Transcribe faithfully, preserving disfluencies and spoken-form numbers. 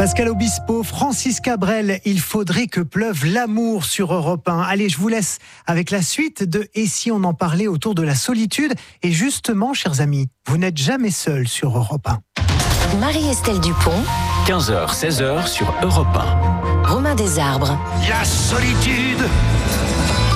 Pascal Obispo, Francis Cabrel, il faudrait que pleuve l'amour sur Europe un. Allez, je vous laisse avec la suite de « Et si on en parlait autour de la solitude ?» Et justement, chers amis, vous n'êtes jamais seuls sur Europe un. Marie-Estelle Dupont, quinze heures, seize heures sur Europe un. Romain Desarbres. La solitude